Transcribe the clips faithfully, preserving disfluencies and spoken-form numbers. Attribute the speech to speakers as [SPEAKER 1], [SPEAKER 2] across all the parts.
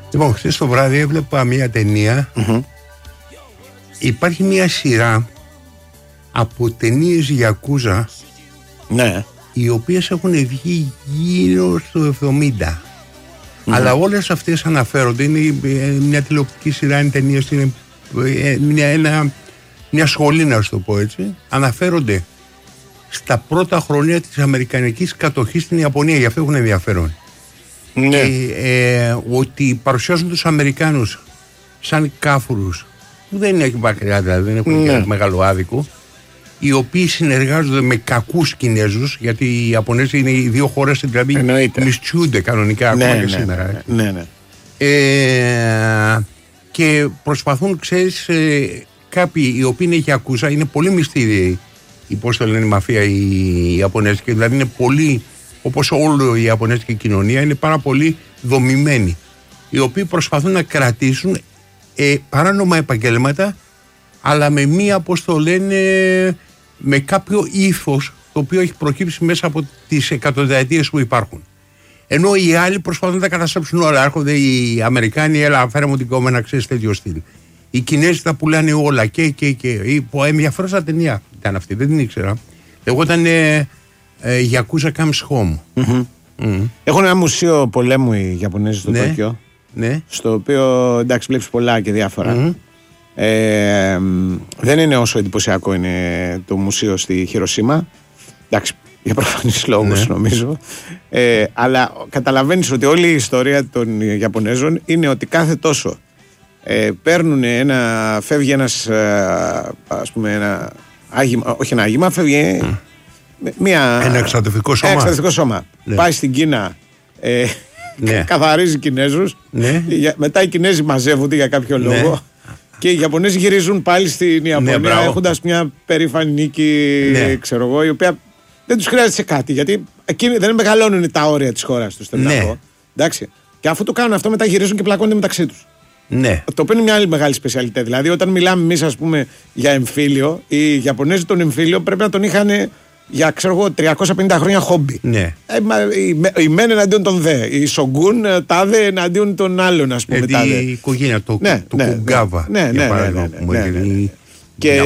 [SPEAKER 1] Λοιπόν, χθες το βράδυ έβλεπα μια ταινία. Mm-hmm. Υπάρχει μια σειρά από ταινίες Γιακούζα,
[SPEAKER 2] ναι,
[SPEAKER 1] οι οποίες έχουν βγει γύρω στο εβδομήντα. Mm-hmm. Αλλά όλες αυτές αναφέρονται. Είναι μια τηλεοπτική σειρά, είναι ταινίες, είναι μια, ένα, μια σχολή, να σου το πω έτσι. Αναφέρονται στα πρώτα χρόνια της αμερικανικής κατοχής στην Ιαπωνία, γι' αυτό έχουν ενδιαφέρον.
[SPEAKER 2] Ναι.
[SPEAKER 1] Και, ε, ότι παρουσιάζουν τους Αμερικάνους σαν κάφουρους που δεν είναι μακριά, δηλαδή δεν έχουν ναι. μεγάλο άδικο, οι οποίοι συνεργάζονται με κακούς Κινέζους, γιατί οι Ιαπωνέζοι είναι οι δύο χώρες, δηλαδή μισθιούνται κανονικά ακόμα
[SPEAKER 2] ναι,
[SPEAKER 1] και
[SPEAKER 2] ναι,
[SPEAKER 1] σήμερα.
[SPEAKER 2] Ναι, ναι, ναι.
[SPEAKER 1] Ε, και προσπαθούν, ξέρεις, ε, κάποιοι οι οποίοι είναι Γιακούζα, είναι πολύ μυστήριοι, οι πώς το λένε η μαφία η Ιαπωνέζικη, δηλαδή είναι πολύ, όπως όλο η Ιαπωνέζικη κοινωνία, είναι πάρα πολύ δομημένοι, οι οποίοι προσπαθούν να κρατήσουν ε, παράνομα επαγγέλματα, αλλά με μία, πώς το λένε, με κάποιο ήθος το οποίο έχει προκύψει μέσα από τις εκατονταετίες που υπάρχουν. Ενώ οι άλλοι προσπαθούν να τα καταστρέψουν όλα. Έρχονται οι Αμερικάνοι, έλα φέρε μου την κόμμα να ξέρεις τέτοιο στυλ. Οι Κινέζοι τα πουλάνε όλα και και και. Ενδιαφέρουσα ταινία ήταν αυτή, δεν την ήξερα. Εγώ ήταν ε, ε, Yakuza Comes Home. Mm-hmm. Mm.
[SPEAKER 2] Έχουν ένα μουσείο πολέμου οι Ιαπωνέζοι στο
[SPEAKER 1] ναι,
[SPEAKER 2] Τόκιο.
[SPEAKER 1] Ναι.
[SPEAKER 2] Στο οποίο εντάξει βλέπεις πολλά και διάφορα. Mm-hmm. Ε, δεν είναι όσο εντυπωσιακό είναι το μουσείο στη Χιροσίμα. Εντάξει, για προφανείς λόγους, ναι, νομίζω. Ε, αλλά καταλαβαίνεις ότι όλη η ιστορία των Ιαπωνέζων είναι ότι κάθε τόσο ε, παίρνουν ένα, φεύγει ένας, ε, ας πούμε, ένα άγημα, όχι ένα άγημα, φεύγει mm. μια,
[SPEAKER 1] ένα εξατευτικό σώμα.
[SPEAKER 2] Ένα εξατευτικό σώμα. Ναι. Πάει στην Κίνα, ε, ναι, καθαρίζει Κινέζους, ναι, μετά οι Κινέζοι μαζεύονται για κάποιο λόγο. Ναι. Και οι Ιαπωνέζοι γυρίζουν πάλι στην Ιαπωνία, ναι, έχοντας μια περήφανη νίκη, ναι, ξέρω εγώ, η οποία δεν τους χρειάζεται κάτι, γιατί εκείνοι δεν μεγαλώνουν τα όρια της χώρας τους. Ναι. Εντάξει. Και αφού το κάνουν αυτό, μετά γυρίζουν και πλακώνται μεταξύ τους.
[SPEAKER 1] Ναι.
[SPEAKER 2] Το οποίο είναι μια άλλη μεγάλη σπεσιαλιτέ. Δηλαδή, όταν μιλάμε εμείς, ας πούμε, για εμφύλιο, οι Ιαπωνέζοι τον εμφύλιο πρέπει να τον είχαν για, ξέρω εγώ, τριακόσια πενήντα χρόνια χόμπι.
[SPEAKER 1] Ναι.
[SPEAKER 2] Ε, η, η μεν εναντίον των δε. Η Σογκούν τάδε εναντίον των άλλων, ας πούμε.
[SPEAKER 1] Δηλαδή η οικογένεια του ναι, ναι, Κουγκάβα.
[SPEAKER 2] Ναι, ναι, ναι, ναι, ναι, ναι, ναι. Και,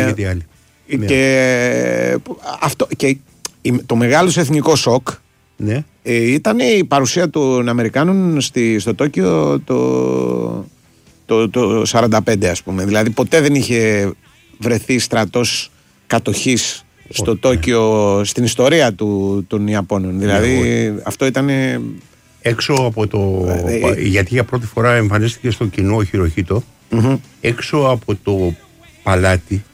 [SPEAKER 2] και, αυτό, και το μεγάλο εθνικό σοκ, ναι, ε, ήταν η παρουσία των Αμερικάνων στη, στο Τόκιο το, το, το σαράντα πέντε, ας πούμε. Δηλαδή ποτέ δεν είχε βρεθεί στρατός κατοχής στο oh, Τόκιο, ναι, στην ιστορία του, των Ιαπώνων. Δηλαδή ναι, αυτό ήταν
[SPEAKER 1] έξω από το ε, γιατί για πρώτη φορά εμφανίστηκε στο κοινό ο Χιροχίτο, mm-hmm, έξω από το παλάτι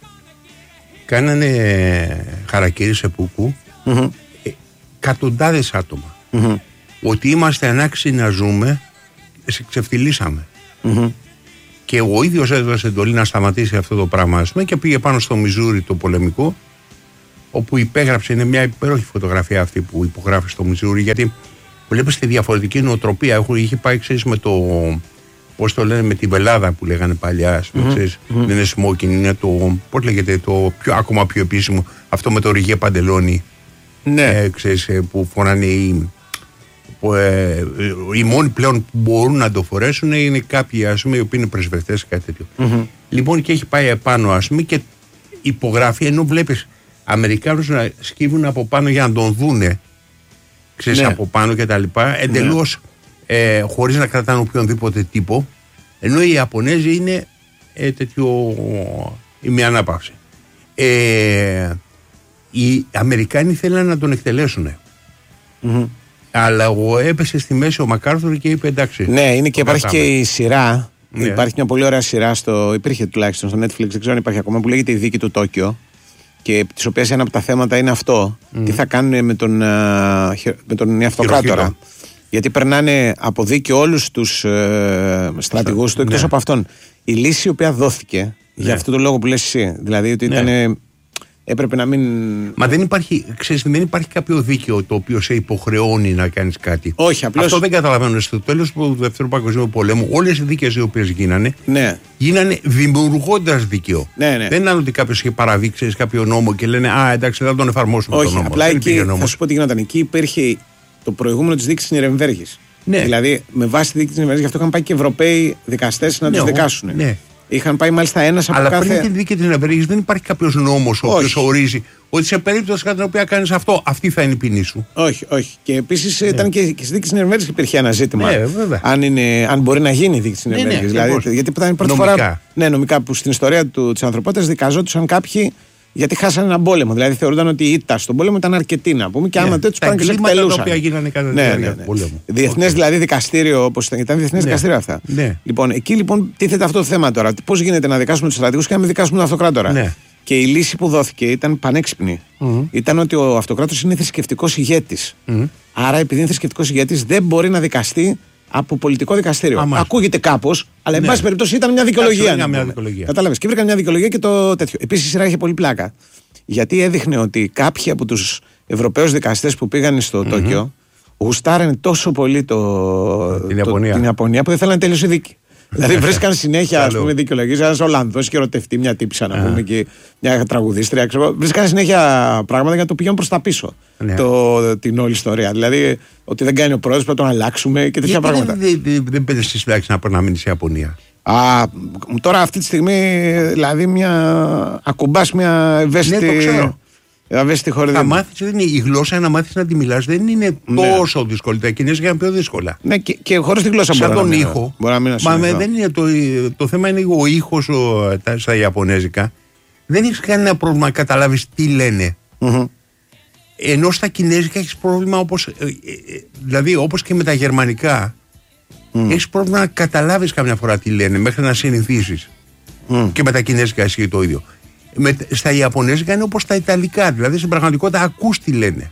[SPEAKER 1] κάνανε χαρακίρι σε πούκου, mm-hmm, εκατοντάδες άτομα, mm-hmm, ότι είμαστε ανάξιοι να ζούμε, σε ξεφτυλίσαμε, mm-hmm, και ο ίδιος έδωσε εντολή να σταματήσει αυτό το πράγμα, ας πούμε, και πήγε πάνω στο Μιζούρι το πολεμικό, όπου υπέγραψε, είναι μια υπέροχη φωτογραφία αυτή που υπογράφει στο Μιζούρι, γιατί βλέπεις τη διαφορετική νοοτροπία. Έχω, είχε πάει, ξέρεις, με το, πώς το λένε, με την βελάδα που λέγανε παλιά, mm-hmm, ξέρεις, mm-hmm, δεν είναι smoking, είναι το, πώς λέγεται, το πιο, ακόμα πιο επίσημο, αυτό με το ριγέ παντελόνι, ναι, ε, ξέρεις, που φοράνε οι, που, ε, οι μόνοι πλέον που μπορούν να το φορέσουν είναι κάποιοι, ας πούμε, οι οποίοι είναι πρεσβευτές, κάτι τέτοιο. Mm-hmm. Λοιπόν, και έχει πάει επάνω, ας πούμε, και υπογράφει, ενώ βλέπεις Αμερικάνους να σκύβουν από πάνω για να τον δούνε, ξέρεις, ναι, από πάνω και τα λοιπά, εντελώς, ναι, ε, χωρίς να κρατάνε οποιονδήποτε τύπο, ενώ οι Ιαπωνέζοι είναι ε, τέτοιο, η μια ανάπαυση. Ε, οι Αμερικάνοι θέλαν να τον εκτελέσουν, mm-hmm, αλλά ο, έπεσε στη μέση ο Μακάρθουρ και είπε εντάξει.
[SPEAKER 2] Ναι, είναι και υπάρχει κρατάμε. Και η σειρά, ναι, υπάρχει μια πολύ ωραία σειρά, στο, υπήρχε τουλάχιστον στο Netflix, δεν ξέρω αν υπάρχει ακόμα, που λέγεται Η Δίκη του Τόκιο, και της οποίας ένα από τα θέματα είναι αυτό, mm, τι θα κάνουν με τον, με τον αυτοκράτορα. Γιατί περνάνε από δίκαιο όλους τους ε, στρατηγούς του, εκτός, ναι, από αυτόν. Η λύση η οποία δόθηκε, ναι, για αυτό το λόγο που λες εσύ, δηλαδή ότι, ναι, ήταν, έπρεπε να μην...
[SPEAKER 1] Μα δεν υπάρχει, ξέρεις, δεν υπάρχει κάποιο δίκαιο το οποίο σε υποχρεώνει να κάνεις κάτι.
[SPEAKER 2] Όχι, απλώς...
[SPEAKER 1] Αυτό δεν καταλαβαίνω. Στο τέλος του Δεύτερου Παγκοσμίου Πολέμου, όλες οι δίκες οι οποίες γίνανε, ναι, γίνανε δημιουργώντας δίκαιο. Ναι, ναι. Δεν είναι ότι κάποιος είχε παραβεί κάποιο νόμο και λένε α, εντάξει, δεν θα τον εφαρμόσουμε.
[SPEAKER 2] Όχι,
[SPEAKER 1] τον νόμο.
[SPEAKER 2] Απλά εκεί, θα σου πω τι γινόταν. Εκεί υπήρχε το προηγούμενο της δίκης της Νιρεμβέργης. Ναι. Δηλαδή, με βάση τη δίκη της νευρικής, γι' αυτό είχαν πάει και Ευρωπαίοι δικαστές να
[SPEAKER 1] ναι,
[SPEAKER 2] τους δικάσουν.
[SPEAKER 1] Ναι.
[SPEAKER 2] Είχαν πάει μάλιστα ένας από
[SPEAKER 1] Αλλά
[SPEAKER 2] κάθε.
[SPEAKER 1] πριν τη δίκη της νευρικής δεν υπάρχει κάποιος νόμος ο οποίος ορίζει ότι σε περίπτωση κατά την οποία κάνεις αυτό, αυτή θα είναι η ποινή σου.
[SPEAKER 2] Όχι, όχι. Και επίσης ναι. ήταν και, και στη δίκη της νευρικής υπήρχε ένα ζήτημα.
[SPEAKER 1] Ναι, βέβαια.
[SPEAKER 2] Αν, είναι, αν μπορεί να γίνει η δίκη της νευρικής. Ναι, ναι, δηλαδή, γιατί ήταν η πρώτη
[SPEAKER 1] νομικά.
[SPEAKER 2] φορά. Ναι, νομικά που στην ιστορία της ανθρωπότητας δικαζόντουσαν κάποιοι. Γιατί χάσανε έναν πόλεμο. Δηλαδή θεωρούνταν ότι η ήττα στον πόλεμο ήταν αρκετή να πούμε και άμα ναι, τέτοιου πάνε και σε εκτελούσαν.
[SPEAKER 1] Τα οποία γίνανε κατά τη διάρκεια του πολέμου.
[SPEAKER 2] Διεθνές δηλαδή δικαστήριο, όπως ήταν. Ήταν διεθνές
[SPEAKER 1] ναι.
[SPEAKER 2] δικαστήριο αυτά.
[SPEAKER 1] Ναι.
[SPEAKER 2] Λοιπόν, εκεί λοιπόν τίθεται αυτό το θέμα τώρα. Πώς γίνεται να δικάσουμε τους στρατηγούς και να μην δικάσουμε τον αυτοκράτορα.
[SPEAKER 1] Ναι.
[SPEAKER 2] Και η λύση που δόθηκε ήταν πανέξυπνη. Mm-hmm. Ήταν ότι ο αυτοκράτορας είναι θρησκευτικός ηγέτης. Mm-hmm. Άρα, επειδή είναι θρησκευτικός ηγέτης, δεν μπορεί να δικαστεί από πολιτικό δικαστήριο. Αμάς. Ακούγεται κάπως, αλλά εν ναι. πάση περιπτώσει ήταν μια δικαιολογία. Κατάλαβες. Και βρήκαν μια δικαιολογία και το τέτοιο. Επίσης η σειρά είχε πολύ πλάκα. Γιατί έδειχνε ότι κάποιοι από τους Ευρωπαίους δικαστές που πήγαν στο mm-hmm. Τόκιο γουστάρανε τόσο πολύ το,
[SPEAKER 1] την,
[SPEAKER 2] το,
[SPEAKER 1] Ιαπωνία.
[SPEAKER 2] την Ιαπωνία που δεν θέλανε να τελειώσει η δίκη. Δηλαδή βρίσκαν συνέχεια ας πούμε, δικαιολογίες. Ένας Ολλανδός και ερωτευτεί μια τύψα να πούμε και μια τραγουδίστρια. Ξέρω, βρίσκαν συνέχεια πράγματα για να το πηγαίνουν προς τα πίσω ναι. το, την όλη ιστορία. Δηλαδή ότι δεν κάνει ο πρόεδρος, πρέπει να τον αλλάξουμε και τέτοια
[SPEAKER 1] γιατί
[SPEAKER 2] πράγματα.
[SPEAKER 1] Δεν δε, δε, δε στη συντάξη να παραμείνει η Ιαπωνία.
[SPEAKER 2] Α, τώρα αυτή τη στιγμή δηλαδή μια ακουμπάς μια ευαίσθητη.
[SPEAKER 1] Ναι, το ξέρω.
[SPEAKER 2] Ευαίσθητη χώρα.
[SPEAKER 1] Θα μάθεις, δεν είναι, η γλώσσα να μάθεις να τη μιλάς δεν είναι ναι. τόσο δύσκολη. Τα Κινέζικα είναι πιο δύσκολα.
[SPEAKER 2] Ναι, και, και χωρίς τη γλώσσα
[SPEAKER 1] σαν
[SPEAKER 2] μπορεί
[SPEAKER 1] τον
[SPEAKER 2] να
[SPEAKER 1] ήχο.
[SPEAKER 2] Μπορεί να μην
[SPEAKER 1] μα με, δεν είναι το, το θέμα είναι ο ήχος ο, τα, στα Ιαπωνέζικα. Δεν έχεις κανένα πρόβλημα να καταλάβεις τι λένε. Mm-hmm. Ενώ στα Κινέζικα έχεις πρόβλημα όπως, ε, ε, δηλαδή όπως και με τα Γερμανικά. Mm. Έχεις πρόβλημα να καταλάβεις καμιά φορά τι λένε μέχρι να συνηθίσεις. Mm. Και με τα Κινέζικα ισχύει το ίδιο. Με, στα Ιαπωνέζικα είναι όπως τα Ιταλικά. Δηλαδή στην πραγματικότητα ακούς τι λένε.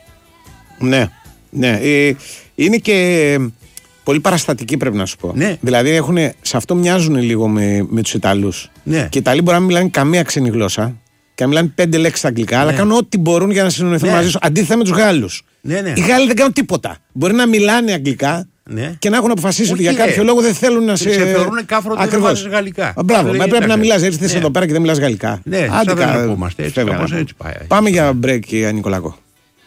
[SPEAKER 2] Ναι, ναι. Ε, είναι και πολύ παραστατική πρέπει να σου πω.
[SPEAKER 1] Ναι.
[SPEAKER 2] Δηλαδή έχουν, σε αυτό μοιάζουν λίγο με, με τους Ιταλούς.
[SPEAKER 1] Ναι.
[SPEAKER 2] Και οι Ιταλοί μπορεί να μην μιλάνε καμία ξένη γλώσσα και να μιλάνε πέντε λέξεις στα αγγλικά, ναι. αλλά κάνουν ό,τι μπορούν για να συνεννοηθούν ναι. μαζί σου. Αντίθετα με τους Γάλλους.
[SPEAKER 1] Ναι, ναι.
[SPEAKER 2] Οι Γάλλοι δεν κάνουν τίποτα. Μπορεί να μιλάνε αγγλικά. Ναι. Και να έχουν αποφασίσει ότι για κάποιο λόγο δεν θέλουν να σε.
[SPEAKER 1] Σε θεωρούν κάφρο ότι δεν βάζεις γαλλικά.
[SPEAKER 2] Μπράβο, μα πρέπει να μιλάς. Έτσι θες εδώ πέρα και δεν μιλάς γαλλικά.
[SPEAKER 1] Ναι, άντε κα... έτσι, έτσι πάει.
[SPEAKER 2] Πάμε για break, κύριε Νικολάκο.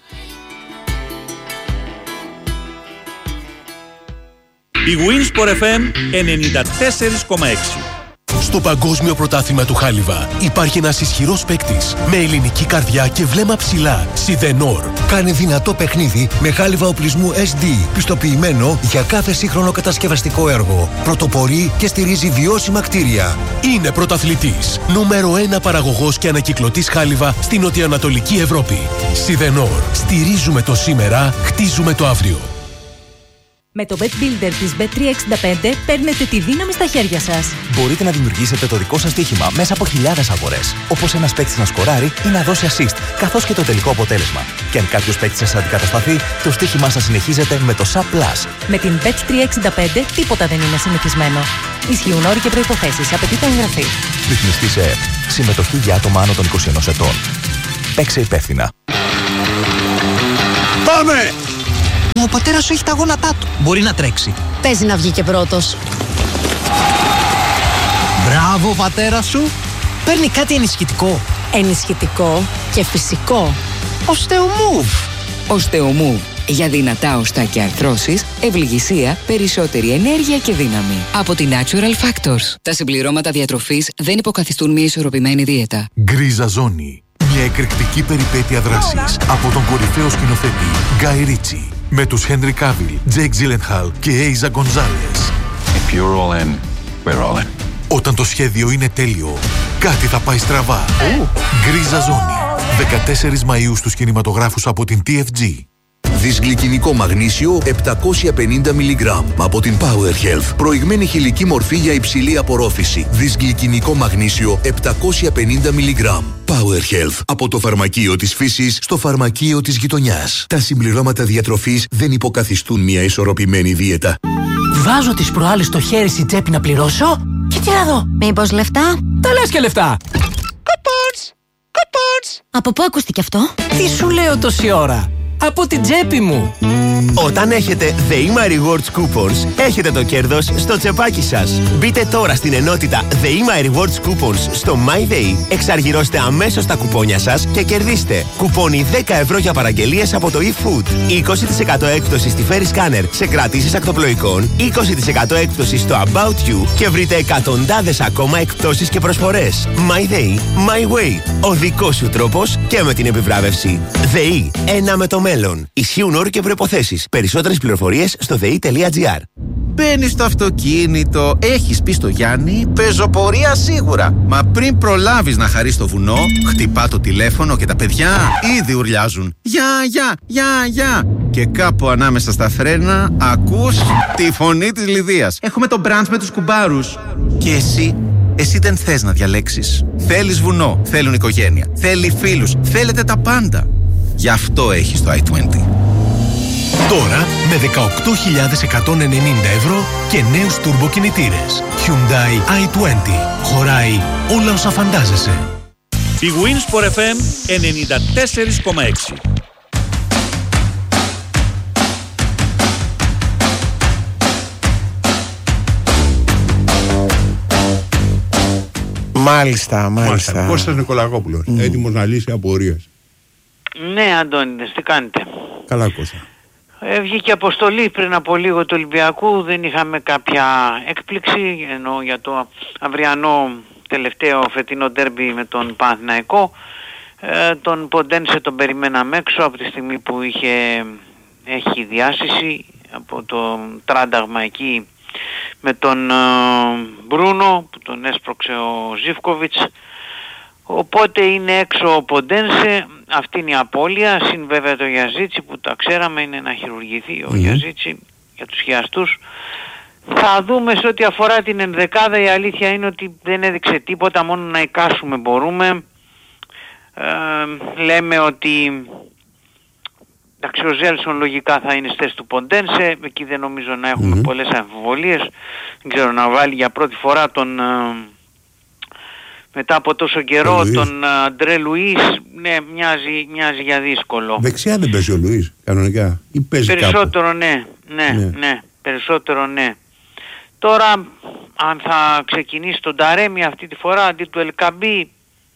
[SPEAKER 3] Η Winsport εφ εμ ενενήντα τέσσερα κόμμα έξι.
[SPEAKER 4] Στο Παγκόσμιο Πρωτάθλημα του Χάλιβα υπάρχει ένας ισχυρός παίκτης με ελληνική καρδιά και βλέμμα ψηλά. Σιδενόρ.
[SPEAKER 5] Κάνει δυνατό παιχνίδι με χάλιβα οπλισμού ες ντι, πιστοποιημένο για κάθε σύγχρονο κατασκευαστικό έργο. Πρωτοπορεί και στηρίζει βιώσιμα κτίρια.
[SPEAKER 4] Είναι πρωταθλητής. Νούμερο ένα παραγωγός και ανακυκλωτής χάλιβα στην νοτιοανατολική Ευρώπη. Σιδενόρ. Στηρίζουμε το σήμερα, χτίζουμε το αύριο.
[SPEAKER 6] Με το Bet Builder της μπετ τριακόσια εξήντα πέντε παίρνετε τη δύναμη στα χέρια σας.
[SPEAKER 7] Μπορείτε να δημιουργήσετε το δικό σας στοίχημα μέσα από χιλιάδες αγορές. Όπως ένας παίκτης να σκοράρει ή να δώσει assist, καθώς και το τελικό αποτέλεσμα. Και αν κάποιος παίκτης σας αντικατασταθεί, το στοίχημά σας συνεχίζεται με το Sub Plus.
[SPEAKER 6] Με την μπετ τριακόσια εξήντα πέντε τίποτα δεν είναι συνηθισμένο. Ισχύουν όροι και προϋποθέσεις. Απαιτείται εγγραφή.
[SPEAKER 7] Ρυθμιστή σε ΕΕΠ. Συμμετοχή για άτομα άνω των είκοσι ενός ετών. Παίξε υπεύθυνα.
[SPEAKER 8] Πάμε! Ο πατέρας σου έχει τα γόνατά του. Μπορεί να τρέξει.
[SPEAKER 9] Παίζει να βγει και πρώτος.
[SPEAKER 8] Μπράβο, πατέρα σου. Παίρνει κάτι ενισχυτικό.
[SPEAKER 9] Ενισχυτικό και φυσικό.
[SPEAKER 8] Οστεομούβ.
[SPEAKER 10] Οστεομούβ. Για δυνατά οστά και αρθρώσεις, ευληγησία, περισσότερη ενέργεια και δύναμη. Από τη Natural Factors. Τα συμπληρώματα διατροφής δεν υποκαθιστούν μια ισορροπημένη δίαιτα.
[SPEAKER 4] Γκρίζα ζώνη. Μια εκρηκτική περιπέτεια δράσης από τον κορυφαίο σκηνοθέτη Γκάι Ρίτσι. Με τους Χένρι Κάβιλ, Τζέικ Τζίλενχαλ και Έιζα Γκονζάλες.
[SPEAKER 11] If you're all in, we're all in.
[SPEAKER 4] Όταν το σχέδιο είναι τέλειο, κάτι θα πάει στραβά. Γκρίζα ζώνη. δεκατέσσερις Μαΐου στους κινηματογράφους από την τι εφ τζι.
[SPEAKER 12] Δυσγλυκινικό μαγνήσιο επτακόσια πενήντα μιλιγκράμμ από την Power Health. Προηγμένη χηλική μορφή για υψηλή απορρόφηση. Δυσγλυκινικό μαγνήσιο επτακόσια πενήντα μιλιγκράμμ. Power Health. Από το φαρμακείο της φύσης στο φαρμακείο της γειτονιάς. Τα συμπληρώματα διατροφής δεν υποκαθιστούν μια ισορροπημένη δίαιτα.
[SPEAKER 8] Βάζω τις προάλλες το χέρι στη τσέπη να πληρώσω και τι να δω.
[SPEAKER 9] Μήπως λεφτά?
[SPEAKER 8] Τα λες και λεφτά.
[SPEAKER 9] Κοπons! Κοπons! Από πού ακούστηκε αυτό?
[SPEAKER 8] Τι σου λέω τόση ώρα.
[SPEAKER 13] από την τσέπη μου.
[SPEAKER 14] Όταν έχετε ΔΕΗΜΑ Rewards Coupons, έχετε το κέρδος στο τσεπάκι σας. Μπείτε τώρα στην ενότητα ΔΕΗΜΑ Rewards Coupons στο MyDay, εξαργυρώστε αμέσως τα κουπόνια σας και κερδίστε κουπόνι δέκα ευρώ για παραγγελίες από το eFood, είκοσι τοις εκατό έκπτωση στη Ferry Scanner σε κρατήσεις ακτοπλοϊκών, είκοσι τοις εκατό έκπτωση στο About You και βρείτε εκατοντάδες ακόμα εκπτώσεις και προσφορές. MyDay, My Way. Ο δικός σου τρόπος και με την επιβράβευση. ΔΕΗ, ένα με το μέλλον. Ισχύουν όροι και προϋποθέσεις. Περισσότερες πληροφορίες στο δεη τελεία τζι άρ.
[SPEAKER 15] Μπαίνεις στο αυτοκίνητο, έχεις πει στο Γιάννη, πεζοπορία σίγουρα. Μα πριν προλάβεις να χαρείς το βουνό, χτυπά το τηλέφωνο και τα παιδιά ήδη ουρλιάζουν. Γεια, γεια, γεια, γεια. Και κάπου ανάμεσα στα φρένα ακούς τη φωνή της Λιδίας. Έχουμε το μπραντς με τους κουμπάρους. Και εσύ, εσύ δεν θες να διαλέξεις. Θέλεις βουνό, θέλουν οικογένεια, θέλει φίλους, θέλετε τα πάντα. Γι' αυτό έχεις το άι είκοσι.
[SPEAKER 5] Τώρα με δεκαοκτώ χιλιάδες εκατόν ενενήντα ευρώ και νέους τουρμποκινητήρες. Hyundai άι είκοσι. Χωράει όλα όσα φαντάζεσαι.
[SPEAKER 3] Η Winsport εφ εμ ενενήντα τέσσερα κόμμα έξι.
[SPEAKER 2] Μάλιστα, μάλιστα.
[SPEAKER 1] Κώστας Νικολακόπουλος, mm. έτοιμος να λύσει απορίες.
[SPEAKER 16] Ναι, Αντώνιδες, τι κάνετε?
[SPEAKER 1] Καλά, Κώστα.
[SPEAKER 16] Ε, βγήκε αποστολή πριν από λίγο του Ολυμπιακού, δεν είχαμε κάποια έκπληξη, ενώ για το αυριανό τελευταίο φετινό ντέρμπι με τον Παναθηναϊκό. Ε, τον Ποντένσε τον περιμέναμε έξω από τη στιγμή που είχε, έχει διάσηση από το τράνταγμα εκεί με τον ε, Μπρούνο που τον έσπρωξε ο Ζίβκοβιτς. Οπότε είναι έξω ο Ποντένσε, αυτή είναι η απώλεια, συν βέβαια το Γιαζίτσι που τα ξέραμε είναι να χειρουργηθεί ο mm. Γιαζίτσι για τους χιαστούς. Θα δούμε σε ό,τι αφορά την ενδεκάδα, η αλήθεια είναι ότι δεν έδειξε τίποτα, μόνο να εικάσουμε μπορούμε. Ε, λέμε ότι εντάξει, ο Ζέλσον λογικά θα είναι στη θέση του Ποντένσε, εκεί δεν νομίζω να έχουμε mm. πολλές αμφιβολίες. Δεν ξέρω, να βάλει για πρώτη φορά τον... μετά από τόσο καιρό τον, τον Αντρέ Λουίς, ναι, μοιάζει, μοιάζει για δύσκολο.
[SPEAKER 1] Δεξιά δεν παίζει ο Λουίς κανονικά ή παίζει
[SPEAKER 16] περισσότερο
[SPEAKER 1] κάπου?
[SPEAKER 16] Ναι, ναι, ναι, ναι, περισσότερο ναι. Τώρα αν θα ξεκινήσει τον Ταρέμι αυτή τη φορά αντί του Ελκαμπή,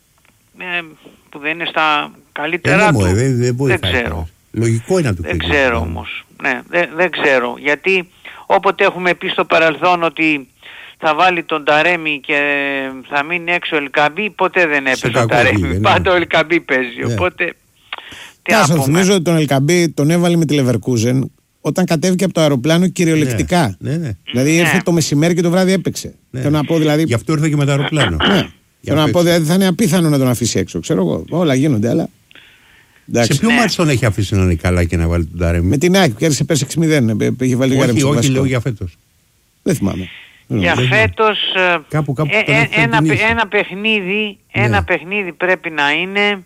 [SPEAKER 16] ε, που δεν είναι στα καλύτερά
[SPEAKER 1] ε,
[SPEAKER 16] του,
[SPEAKER 1] ε, δεν, δεν,
[SPEAKER 16] δεν ξέρω.
[SPEAKER 1] Λογικό είναι να του
[SPEAKER 16] Δεν ξέρω όμως, ναι, δεν, δεν ξέρω, γιατί όποτε έχουμε πει στο παρελθόν ότι θα βάλει τον Ταρέμι και θα μείνει έξω ο Ελκαμπή, ποτέ δεν έπαιζε ο Ταρέμι, ναι. Πάντα ο Ελκαμπή παίζει, ναι. Οπότε τι να πούμε.
[SPEAKER 2] Θυμίζω ότι τον Ελκαμπή τον έβαλε με τη Leverkusen όταν κατέβηκε από το αεροπλάνο κυριολεκτικά.
[SPEAKER 1] Ναι, ναι.
[SPEAKER 2] Δηλαδή ήρθε ναι. το μεσημέρι και το βράδυ έπαιξε.
[SPEAKER 1] Ναι.
[SPEAKER 2] Θέλω να πω, δηλαδή...
[SPEAKER 1] Γι' αυτό ήρθε και με το αεροπλάνο.
[SPEAKER 2] Ναι. Θέλω να πω, δηλαδή θα είναι απίθανο να τον αφήσει έξω, ξέρω εγώ. Όλα γίνονται, αλλά...
[SPEAKER 1] Εντάξει. Σε ποιο ναι. μάτι τον έχει αφήσει να είναι καλά και να βάλει τον Ταρέμι?
[SPEAKER 2] Με την Άκη, κέρδισε πέρσι έξι μηδέν. Είχε βάλει
[SPEAKER 1] όχι, όχι, όχι, λέω για φέτος.
[SPEAKER 2] Δεν θυμάμαι.
[SPEAKER 16] Για φέτος
[SPEAKER 1] κάπου, κάπου
[SPEAKER 16] ε, ε, ένα, ένα, παιχνίδι, ναι. ένα παιχνίδι πρέπει να είναι,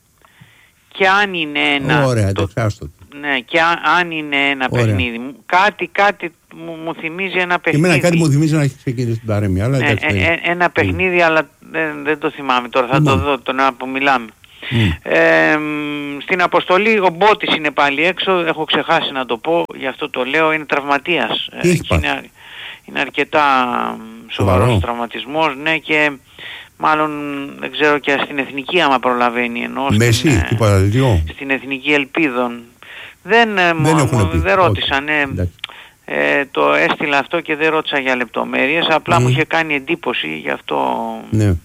[SPEAKER 16] και αν είναι ένα...
[SPEAKER 1] Ωραία,
[SPEAKER 16] το,
[SPEAKER 1] το
[SPEAKER 16] ναι, και αν, αν είναι ένα Ωραία. παιχνίδι. Κάτι, κάτι μου, μου θυμίζει ένα παιχνίδι.
[SPEAKER 1] Εμένα κάτι μου θυμίζει να έχει ξεκινήσει τον Ταρέμι, αλλά
[SPEAKER 16] ναι,
[SPEAKER 1] εντάξει,
[SPEAKER 16] ε, ε, ένα παιχνίδι, mm. αλλά δεν, δεν το θυμάμαι τώρα, θα mm. το δω τον ώρα που μιλάμε.
[SPEAKER 1] Mm.
[SPEAKER 16] Ε, στην αποστολή ο Μπότης είναι πάλι έξω, έχω ξεχάσει να το πω, γι' αυτό το λέω, είναι τραυματίας.
[SPEAKER 1] Τι έχει
[SPEAKER 16] είναι, είναι αρκετά σοβαρός τραυματισμός, ναι, και μάλλον δεν ξέρω και στην εθνική άμα προλαβαίνει, ενώ
[SPEAKER 1] Μέση,
[SPEAKER 16] στην,
[SPEAKER 1] τι παραδείγμα.
[SPEAKER 16] στην εθνική Ελπίδων. Δεν, δεν, μου, δεν ρώτησαν, ναι, ε, το έστειλα αυτό και δεν ρώτησα για λεπτομέρειες, απλά mm. μου είχε κάνει εντύπωση, γι' αυτό...
[SPEAKER 1] Ναι.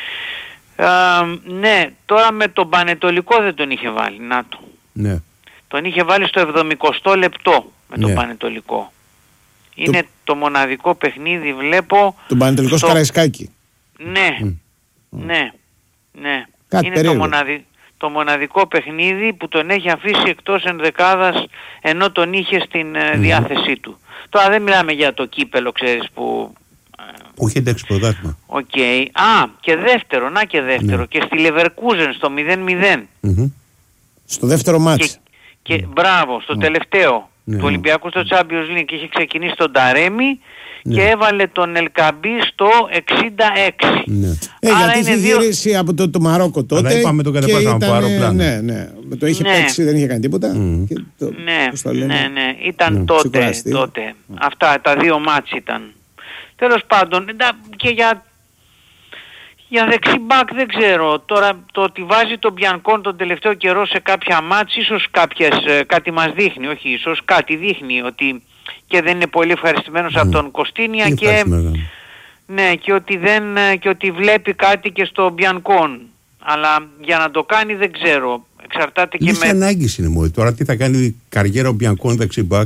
[SPEAKER 16] Ε, ναι, τώρα με τον Πανετολικό δεν τον είχε βάλει, να το.
[SPEAKER 1] Ναι.
[SPEAKER 16] Τον είχε βάλει στο εβδομηκοστό λεπτό με τον ναι. Πανετολικό. Είναι το... το μοναδικό παιχνίδι, βλέπω...
[SPEAKER 2] Τον Πανετολικό στο Καραϊσκάκι.
[SPEAKER 16] Ναι, mm. ναι, ναι. Κάτι είναι το, μοναδι... το μοναδικό παιχνίδι που τον έχει αφήσει εκτός ενδεκάδας ενώ τον είχε στην mm. διάθεσή του. Τώρα δεν μιλάμε για το κύπελο, ξέρεις, που...
[SPEAKER 1] Που είχε εντάξει πρωτάθλημα.
[SPEAKER 16] Οκ. Okay. Α, και δεύτερο, να και δεύτερο. Ναι. Και στη Leverkusen στο μηδέν μηδέν.
[SPEAKER 2] Mm-hmm. Στο δεύτερο μάτς.
[SPEAKER 16] Και, και mm. μπράβο, στο mm. τελευταίο. ναι. του Ολυμπιακού στο Champions League. Είχε ξεκινήσει τον Ταρέμι ναι. και έβαλε τον Ελκαμπή στο εξήντα έξι.
[SPEAKER 2] Ναι. Ε, γιατί είχε δύο... γυρίσει από το, το Μαρόκο τότε.
[SPEAKER 1] Αλλά είπαμε τον κατεβάσαμε από αεροπλάνο.
[SPEAKER 2] Ναι, ναι. Το είχε ναι. παίξει, δεν είχε κάνει τίποτα. Mm. Και το,
[SPEAKER 16] ναι, το ναι, ναι. Ήταν mm. τότε. τότε. Mm. Αυτά τα δύο μάτς ήταν. Τέλος πάντων, και για... Για δεξί μπακ δεν ξέρω. Τώρα το ότι βάζει τον Μπιανκόν τον τελευταίο καιρό σε κάποια μάτς, ίσως κάποιες, κάτι μας δείχνει, όχι ίσως, κάτι δείχνει ότι και δεν είναι πολύ ευχαριστημένος mm. από τον Κωστίνια και, ναι, και, ότι δεν, και ότι βλέπει κάτι και στο Μπιανκόν. Αλλά για να το κάνει δεν ξέρω. Εξαρτάται και
[SPEAKER 1] Λύση
[SPEAKER 16] με...
[SPEAKER 1] ανάγκης είναι μόνο. Τώρα τι θα κάνει η καριέρα ο Μπιανκόν δεξί μπακ.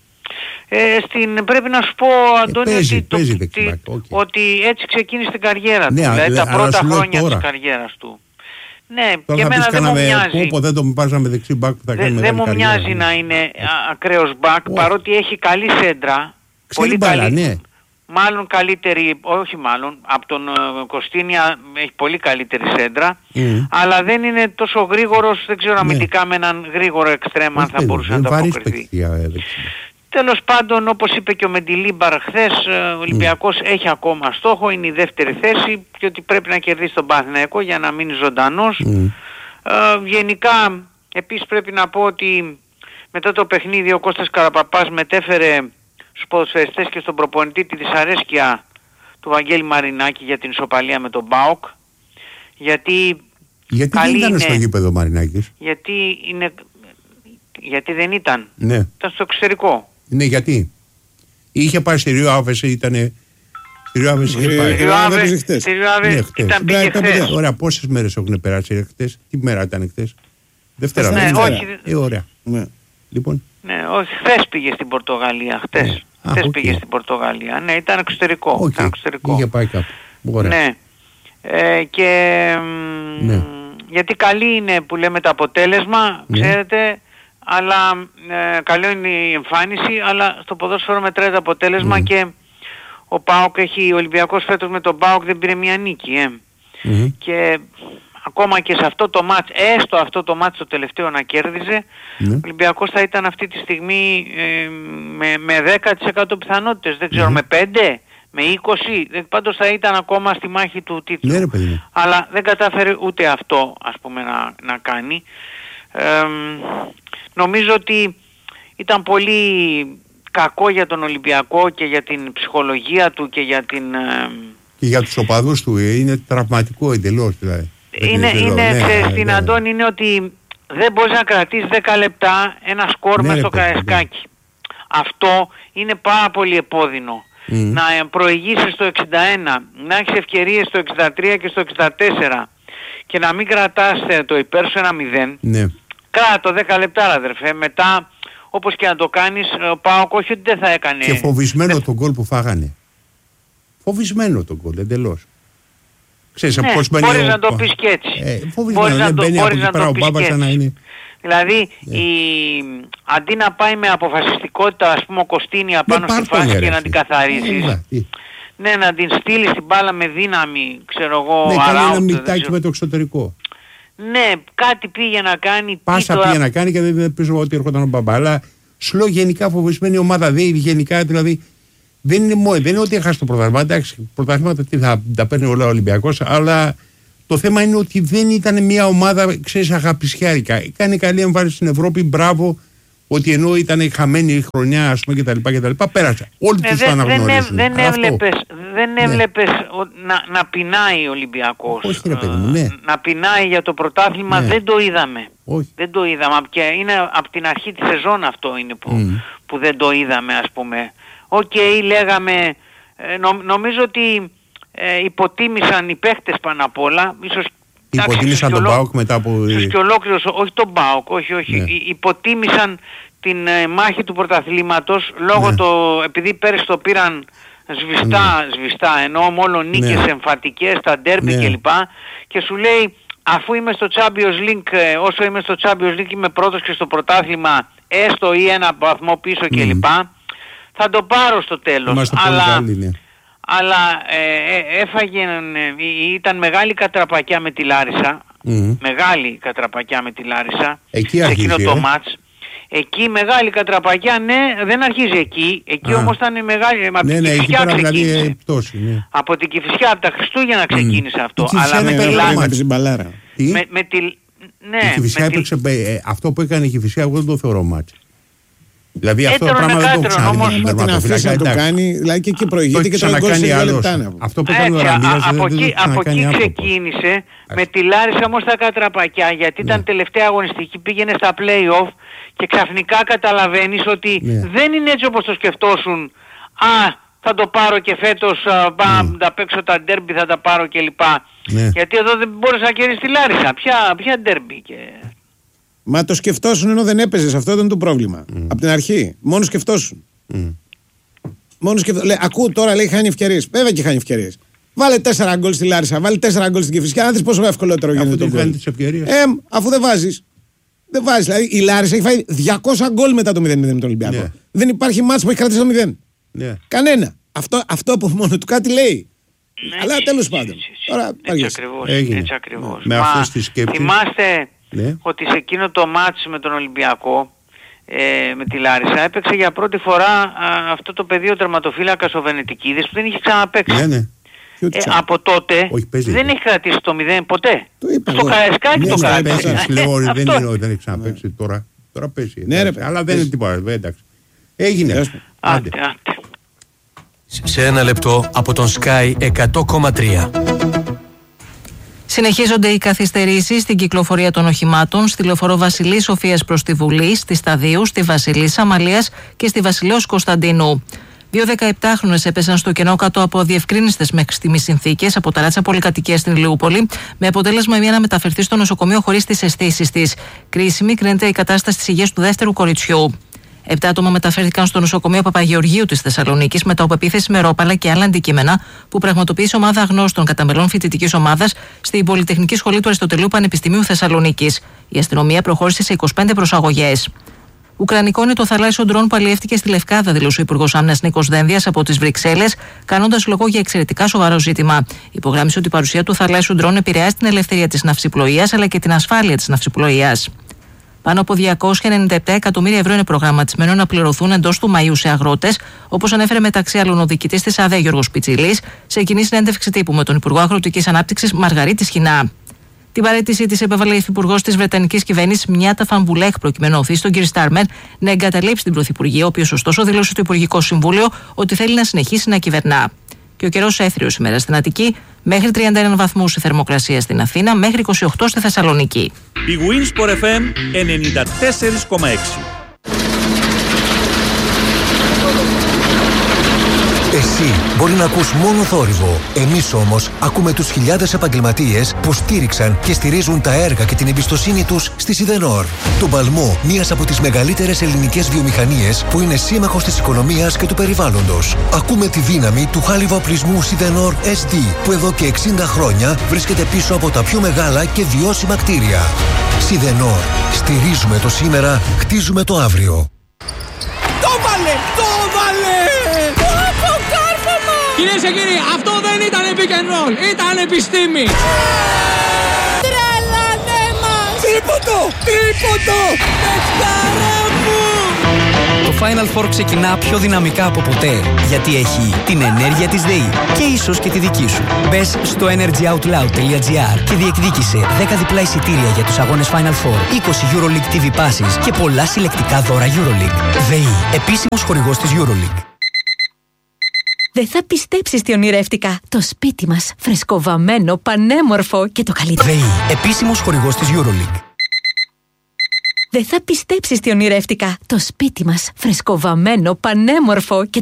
[SPEAKER 16] Ε, στην, πρέπει να σου πω, Αντώνη,
[SPEAKER 1] ε, παίζει,
[SPEAKER 16] ότι,
[SPEAKER 1] παίζει
[SPEAKER 16] το,
[SPEAKER 1] ότι, okay.
[SPEAKER 16] ότι έτσι ξεκίνησε την καριέρα του,
[SPEAKER 1] ναι,
[SPEAKER 16] δηλαδή τα πρώτα χρόνια
[SPEAKER 1] τώρα.
[SPEAKER 16] της καριέρας του. Ναι,
[SPEAKER 1] τώρα
[SPEAKER 16] και εμένα δεν μου μοιάζει.
[SPEAKER 1] Πόπο, δεν τον βάζαμε δεξί μπακ που θα
[SPEAKER 16] Δε,
[SPEAKER 1] κάνει
[SPEAKER 16] Δεν μου
[SPEAKER 1] καριέρα,
[SPEAKER 16] μοιάζει
[SPEAKER 1] ναι.
[SPEAKER 16] να είναι ακραίος μπακ, oh. παρότι έχει καλή σέντρα.
[SPEAKER 1] Ξέρει
[SPEAKER 16] πολύ
[SPEAKER 1] μπάλα,
[SPEAKER 16] καλή,
[SPEAKER 1] ναι.
[SPEAKER 16] Μάλλον καλύτερη, όχι μάλλον, από τον uh, Κωστίνια έχει πολύ καλύτερη σέντρα, mm. αλλά δεν είναι τόσο γρήγορος, δεν ξέρω αμυντικά ναι. με έναν γρήγορο εξτρέμα αν θα μπορούσε να το αποκριθεί. Τέλος πάντων, όπως είπε και ο Μεντιλίμπαρ χθες, ο Ολυμπιακός mm. έχει ακόμα στόχο, είναι η δεύτερη θέση και ότι πρέπει να κερδίσει τον Παναθηναϊκό για να μείνει ζωντανός. Mm. Ε, γενικά, επίσης πρέπει να πω ότι μετά το παιχνίδι ο Κώστας Καραπαπάς μετέφερε στους ποδοσφαιριστές και στον προπονητή τη δυσαρέσκεια του Βαγγέλη Μαρινάκη για την ισοπαλία με τον ΠΑΟΚ. Γιατί,
[SPEAKER 1] γιατί δεν ήταν είναι, στο γήπεδο Μαρινάκης.
[SPEAKER 16] Γιατί, είναι, γιατί δεν ήταν.
[SPEAKER 1] Ναι.
[SPEAKER 16] Ήταν στο εξωτερικό.
[SPEAKER 1] Ναι, γιατί. Είχε πάει στη Ρίο Άβες, ήτανε... Στη Ρίο Άβες είχε πάει.
[SPEAKER 16] Στη Ρίο Άβες ήταν πήγε χθες.
[SPEAKER 1] Ωραία, πόσες μέρες έχουν περάσει χθες. Τι μέρα ήταν χθες. Δευτέρα.
[SPEAKER 16] Ναι, όχι.
[SPEAKER 1] Ε, ωραία. Ναι. Λοιπόν.
[SPEAKER 16] Ναι, όχι, χθες πήγε στην Πορτογαλία, χθες. Ναι. Χθες okay. πήγε στην Πορτογαλία. Ναι, ήταν εξωτερικό.
[SPEAKER 1] Okay.
[SPEAKER 16] Ήταν εξωτερικό.
[SPEAKER 1] Είχε πάει κάπου. Ωραία.
[SPEAKER 16] Ναι. Ε, και ναι. γιατί καλή είναι που λέμε το αποτέλεσμα, ναι. ξέρετε, αλλά ε, καλό είναι η εμφάνιση, αλλά στο ποδόσφαιρο μετράει το αποτέλεσμα mm. και ο ΠΑΟΚ έχει, ο Ολυμπιακός φέτος με τον ΠΑΟΚ δεν πήρε μια νίκη ε. mm. και ακόμα και σε αυτό το μάτς, έστω αυτό το μάτς το τελευταίο να κέρδιζε, mm. ο Ολυμπιακός θα ήταν αυτή τη στιγμή ε, με, με δέκα τοις εκατό πιθανότητες, δεν ξέρω, mm. με πέντε, με είκοσι, πάντως θα ήταν ακόμα στη μάχη του τίτλου.
[SPEAKER 1] Ναι, ρε, παιδί.
[SPEAKER 16] Αλλά δεν κατάφερε ούτε αυτό, ας πούμε, να, να κάνει. Ε, νομίζω ότι ήταν πολύ κακό για τον Ολυμπιακό και για την ψυχολογία του και για την... Ε,
[SPEAKER 1] και για τους οπαδούς του, είναι τραυματικό εντελώς δηλαδή.
[SPEAKER 16] Είναι, είναι, είναι ναι, στην ναι. Αντώνη είναι ότι δεν μπορείς να κρατήσεις δέκα λεπτά ένα σκορ ναι, μες στο Καραϊσκάκι. Αυτό είναι πάρα πολύ επώδυνο. Mm. Να προηγήσεις στο εξήντα ένα, να έχεις ευκαιρίες στο εξήντα τρία και στο εξήντα τέσσερα και να μην κρατάς το υπέρ σου ένα μηδέν.
[SPEAKER 1] Ναι.
[SPEAKER 16] Κράτο δέκα λεπτά αδερφέ, μετά όπως και να το κάνεις, ο ΠΑΟΚ όχι ότι δεν θα έκανε.
[SPEAKER 1] Και φοβισμένο δεν... τον γκολ που φάγανε. Φοβισμένο τον γκολ, εντελώς. Ξέρεις,
[SPEAKER 16] ναι, μπορείς ο... να το πεις και έτσι.
[SPEAKER 1] Ε, φοβισμένο, δεν μπαίνει από εκεί πέρα ο Μπάμπας σαν να είναι...
[SPEAKER 16] Δηλαδή, yeah. η... αντί να πάει με αποφασιστικότητα, ας πούμε, ο Κωστίνια πάνω στη φάση και να την καθαρίσεις, yeah. ναι, να την στείλεις την μπάλα με δύναμη, ξέρω εγώ,
[SPEAKER 1] ναι,
[SPEAKER 16] around,
[SPEAKER 1] κάνει ένα μυτάκι με το εξωτερικό.
[SPEAKER 16] Ναι, κάτι πήγε να κάνει.
[SPEAKER 1] Πάσα
[SPEAKER 16] τώρα...
[SPEAKER 1] πήγε να κάνει και δεν πίσω ότι έρχονταν ο Μπαμπά. Αλλά σου λέω γενικά φοβισμένη ομάδα, δεν γενικά δηλαδή. Δεν είναι μόνο, δεν είναι ότι έχασε το πρωτάθλημα. Εντάξει, πρωταθλήματα τι θα τα παίρνει όλα ο Ολυμπιακός, αλλά το θέμα είναι ότι δεν ήταν μια ομάδα, ξέρεις, αγαπησιάρικα. Έκανε καλή εμφάνιση στην Ευρώπη, μπράβο, ότι ενώ ήταν χαμένη η χρονιά, ας πούμε, κτλ. κτλ πέρασε. Όλοι ε, τους το αναγνωρίζουν.
[SPEAKER 16] Δεν, δεν έβλεπες, δεν έβλεπες ναι. να, να πεινάει ο Ολυμπιακός.
[SPEAKER 1] Όχι, ρε παιδί μου, ναι.
[SPEAKER 16] Να πεινάει για το πρωτάθλημα, ναι. δεν το είδαμε.
[SPEAKER 1] Όχι.
[SPEAKER 16] Δεν το είδαμε. Και είναι από την αρχή της σεζόν αυτό είναι που, mm. που δεν το είδαμε, ας πούμε. Οκ, okay, λέγαμε, ε, νο, νομίζω ότι ε, υποτίμησαν οι παίχτες πάνω απ' όλα. Ίσως,
[SPEAKER 1] υποτίμησαν τον ΠΑΟΚ μετά από...
[SPEAKER 16] Και ολόκληρος, όχι τον ΠΑΟΚ, όχι, όχι. Ναι. Υποτίμησαν την ε, μάχη του πρωταθλήματος λόγω ναι. το, επειδή πέρυσι το πήραν σβηστά, ναι. σβηστά, ενώ μόνο νίκες ναι. εμφατικές, τα ντέρμπι ναι. κλπ. Και σου λέει, αφού είμαι στο Champions League, ε, όσο είμαι στο Champions League είμαι πρώτος και στο πρωτάθλημα, έστω ή ένα βαθμό πίσω mm. κλπ. Θα το πάρω στο τέλος, αλλά, καλή, ναι. αλλά ε, ε, έφαγε, ε, ήταν μεγάλη κατραπακιά με τη Λάρισα, mm. μεγάλη κατραπακιά με τη Λάρισα,
[SPEAKER 1] εκεί
[SPEAKER 16] σε εκείνο
[SPEAKER 1] αρχίζει,
[SPEAKER 16] το
[SPEAKER 1] ε.
[SPEAKER 16] μάτς. Εκεί μεγάλη Κατραπακιά, ναι, δεν αρχίζει εκεί. Εκεί όμως ήταν η μεγάλη.
[SPEAKER 1] Ναι,
[SPEAKER 16] από
[SPEAKER 1] ναι,
[SPEAKER 16] την
[SPEAKER 1] εκεί
[SPEAKER 16] Κηφισιά
[SPEAKER 1] τώρα δηλαδή
[SPEAKER 16] ξεκίνησε.
[SPEAKER 1] πτώση, ναι.
[SPEAKER 16] Από την Κηφισιά, από τα Χριστούγεννα ξεκίνησε αυτό.
[SPEAKER 1] Η Κηφισιά
[SPEAKER 16] Αλλά με
[SPEAKER 1] είναι
[SPEAKER 16] τη
[SPEAKER 1] μεγάλο
[SPEAKER 16] Λάρισα.
[SPEAKER 1] μάτς. Τι?
[SPEAKER 16] Με, με τη, ναι,
[SPEAKER 1] η Κηφισιά
[SPEAKER 16] με τη-
[SPEAKER 1] έπαιξε, ε, αυτό που έκανε η Κηφισιά εγώ δεν το θεωρώ μάτς. Δηλαδή αυτό το
[SPEAKER 16] Έτερον
[SPEAKER 1] πράγμα δεν το
[SPEAKER 16] εκάτερον,
[SPEAKER 1] ξαναδεί.
[SPEAKER 16] όμως.
[SPEAKER 1] στον
[SPEAKER 2] Μα την
[SPEAKER 1] τερματοφύλακα,
[SPEAKER 2] αφήσει να το
[SPEAKER 1] εντάξει.
[SPEAKER 2] κάνει, δηλαδή και εκεί
[SPEAKER 1] Το
[SPEAKER 2] προηγείται
[SPEAKER 1] έχει
[SPEAKER 2] και τώρα γκολ σε
[SPEAKER 1] ξανακάνει
[SPEAKER 2] δύο
[SPEAKER 1] άλλος.
[SPEAKER 2] λεπτά. να πω.
[SPEAKER 1] Αυτό που έκανε ο
[SPEAKER 16] Έτσι, α-
[SPEAKER 1] Ραμβίας
[SPEAKER 16] από
[SPEAKER 1] δεν το
[SPEAKER 16] εκεί,
[SPEAKER 1] έχει
[SPEAKER 16] από
[SPEAKER 1] ξανακάνει
[SPEAKER 16] εκεί
[SPEAKER 1] άνθρωπος.
[SPEAKER 16] ξεκίνησε, με τη Λάρισα όμως στα Κατραπακιά, γιατί ήταν τελευταία αγωνιστική, πήγαινε στα play-off και ξαφνικά καταλαβαίνεις ότι
[SPEAKER 1] Ναι.
[SPEAKER 16] δεν είναι έτσι όπως το σκεφτόσουν. Α, θα το πάρω και φέτος, α, πά, τα παίξω τα ντέρμπι, θα τα πάρω κλπ.
[SPEAKER 1] Ναι.
[SPEAKER 16] Γιατί εδώ δεν μπορείς να κερδίσεις τη Λάρισα. Ποια, ποια ντέρμπι και...
[SPEAKER 2] Μα το σκεφτόσουν ενώ δεν έπαιζε, αυτό ήταν το πρόβλημα. Mm. Από την αρχή. Μόνο σκεφτόσουν.
[SPEAKER 1] Mm.
[SPEAKER 2] Μόνο σκεφτό... Λέει, ακούω τώρα, λέει, χάνει ευκαιρίες. Βέβαια και χάνει ευκαιρίες. Βάλε τέσσερα γκολ στη Λάρισα, βάλε τέσσερα γκολ στην Κηφισιά. Να δεις πόσο ευκολότερο γίνεται το
[SPEAKER 1] δεν
[SPEAKER 2] γκολ.
[SPEAKER 1] κάνει τις ευκαιρίες.
[SPEAKER 2] Ε, αφού δεν βάζεις. Δεν βάζεις. Δηλαδή η Λάρισα έχει φάει διακόσια γκολ μετά το μηδέν μηδέν με τον Ολυμπιακό.
[SPEAKER 1] Ναι.
[SPEAKER 2] Δεν υπάρχει μάτς που έχει κρατήσει το μηδέν.
[SPEAKER 1] Ναι.
[SPEAKER 2] Κανένα. Αυτό, αυτό από μόνο του κάτι λέει.
[SPEAKER 16] Ναι,
[SPEAKER 2] Αλλά
[SPEAKER 16] έτσι,
[SPEAKER 2] τέλος
[SPEAKER 16] έτσι,
[SPEAKER 2] πάντων.
[SPEAKER 16] έτσι, έτσι.
[SPEAKER 2] Τώρα
[SPEAKER 16] Έτσι
[SPEAKER 2] παριέσαι.
[SPEAKER 16] ακριβώς,
[SPEAKER 1] Έγινε.
[SPEAKER 16] έτσι ακριβώς.
[SPEAKER 1] Με
[SPEAKER 16] Μα
[SPEAKER 1] αυτές τις σκέψεις.
[SPEAKER 16] θυμάστε
[SPEAKER 1] Ναι.
[SPEAKER 16] ότι σε εκείνο το μάτς με τον Ολυμπιακό, ε, με τη Λάρισα, έπαιξε για πρώτη φορά α, αυτό το παιδί ο τερματοφύλακας ο Βενετικίδης που δεν είχε ξαναπαίξει.
[SPEAKER 1] Ναι, ναι.
[SPEAKER 16] Ε, από τότε
[SPEAKER 1] Όχι, παίζει.
[SPEAKER 16] δεν έχει κρατήσει το μηδέν ποτέ.
[SPEAKER 2] Το είπα
[SPEAKER 16] Στο
[SPEAKER 2] εγώ.
[SPEAKER 16] Καραϊσκάκι
[SPEAKER 1] Ναι,
[SPEAKER 16] το
[SPEAKER 1] ναι,
[SPEAKER 16] κράτησε.
[SPEAKER 1] παίζει. Λέω, δεν
[SPEAKER 16] Αυτό.
[SPEAKER 1] είναι ότι δεν έχει ξαναπαίξει τώρα. Τώρα παίζει.
[SPEAKER 2] Ναι, ρε,
[SPEAKER 1] εντάξει. Αλλά δεν είναι
[SPEAKER 2] παίζει.
[SPEAKER 1] τίποτα. ε, Εντάξει. Έγινε.
[SPEAKER 2] Τέλος.
[SPEAKER 1] Άντε.
[SPEAKER 16] Άντε, άντε.
[SPEAKER 5] Σε ένα λεπτό από τον Sky εκατό κόμμα τρία.
[SPEAKER 13] Συνεχίζονται οι καθυστερήσεις στην κυκλοφορία των οχημάτων στη λεωφορείο Βασιλής Σοφίας προς τη Βουλή, στη Σταδίου, στη Βασιλής Αμαλίας και στη Βασιλέως Κωνσταντίνου. Δύο δεκαεπτάχρονες έπεσαν στο κενό κάτω από αδιευκρίνιστες μέχρι στιγμής συνθήκες από ταράτσα πολυκατοικία στην Ηλιούπολη, με αποτέλεσμα μία να μεταφερθεί στο νοσοκομείο χωρίς τις αισθήσεις της. Κρίσιμη κρίνεται η κατάσταση της υγείας του δεύτερου κοριτσιού. Επτά άτομα μεταφέρθηκαν στο νοσοκομείο Παπαγεωργίου της Θεσσαλονίκης μετά από επίθεση με ρόπαλα και άλλα αντικείμενα που πραγματοποίησε ομάδα αγνώστων κατά μελών φοιτητικής ομάδας στην Πολυτεχνική Σχολή του Αριστοτελείου Πανεπιστημίου Θεσσαλονίκης. Η αστυνομία προχώρησε σε είκοσι πέντε προσαγωγές. Ουκρανικό είναι το θαλάσσιο ντρόν που αλλιεύτηκε στη Λευκάδα, δήλωσε ο Υπουργός Άμυνας Νίκος Δένδιας από τις Βρυξέλλες, κάνοντας λόγο για εξαιρετικά σοβαρό ζήτημα. Υπογράμμισε ότι η παρουσία του θαλάσσιου ντρόν επηρεάζει την ελευθερία της ναυσιπλοείας αλλά και την ασφάλεια της ναυσιπλοείας. Πάνω από διακόσια ενενήντα επτά εκατομμύρια ευρώ είναι προγραμματισμένο να πληρωθούν εντός του Μαΐου σε αγρότες, όπως ανέφερε μεταξύ άλλων ο διοικητής της ΑΔΕ Γιώργος Πιτσιλής σε κοινή συνέντευξη τύπου με τον Υπουργό Αγροτικής Ανάπτυξης Μαργαρίτη Σχοινά. Την παραίτησή της επέβαλε η υφυπουργός της Βρετανικής κυβέρνησης Μιάτα Φανμπουλέχ, προκειμένου να οθήσει τον κ. Στάρμερ να εγκαταλείψει την Πρωθυπουργία, ο οποίος ωστόσο δήλωσε στο Υπουργικό Συμβούλιο ότι θέλει να συνεχίσει να κυβερνά. Και ο καιρός έθριος σήμερα στην Αττική, μέχρι τριάντα ένα βαθμούς η θερμοκρασία στην Αθήνα, μέχρι είκοσι οκτώ στη Θεσσαλονίκη.
[SPEAKER 3] Η Winsport εφ εμ ενενήντα τέσσερα κόμμα έξι.
[SPEAKER 5] Εσύ μπορεί να ακούς μόνο θόρυβο. Εμείς όμως ακούμε τους χιλιάδες επαγγελματίες που στήριξαν και στηρίζουν τα έργα και την εμπιστοσύνη τους στη Σιδενόρ. Τον παλμό μιας από τις μεγαλύτερες ελληνικές βιομηχανίες που είναι σύμμαχος της οικονομίας και του περιβάλλοντος. Ακούμε τη δύναμη του χάλιβα οπλισμού Σιδενόρ ες ντι που εδώ και εξήντα χρόνια βρίσκεται πίσω από τα πιο μεγάλα και βιώσιμα κτίρια. Σιδενόρ. Στηρίζουμε το σήμερα, χτίζουμε το αύριο.
[SPEAKER 17] Το βάλε! Το βάλε! Κυρίες και κύριοι, αυτό δεν ήταν pick and roll, ήταν επιστήμη! Τρέλανε μας! Τρίποντο! Τρίποντο! Πεκτάρα μου!
[SPEAKER 18] Το Final Four ξεκινά πιο δυναμικά από ποτέ, γιατί έχει την ενέργεια της ΔΕΗ και ίσως και τη δική σου. Μπες στο energyoutloud τελεία τζι άρ και διεκδίκησε δέκα διπλά εισιτήρια για τους αγώνες Final Four, είκοσι EuroLeague τι βι Passes και πολλά συλλεκτικά δώρα EuroLeague. ΔΕΗ, επίσημος χορηγός της EuroLeague.
[SPEAKER 6] Δεν θα πιστέψεις τι ονειρεύτηκα. Το σπίτι μας, φρεσκοβαμμένο, πανέμορφο και το καλύτερο.
[SPEAKER 18] ΔΕΗ, επίσημος χορηγός της EuroLeague.
[SPEAKER 6] Δεν θα πιστέψεις τι ονειρεύτηκα. Το σπίτι μας, φρεσκοβαμμένο, πανέμορφο και